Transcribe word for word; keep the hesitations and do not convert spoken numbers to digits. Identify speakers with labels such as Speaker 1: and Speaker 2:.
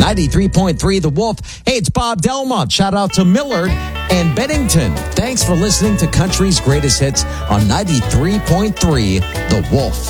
Speaker 1: ninety-three point three The Wolf. Hey, it's Bob Delmont. Shout out to Millard and Bennington. Thanks for listening to Country's Greatest Hits on ninety-three point three The Wolf.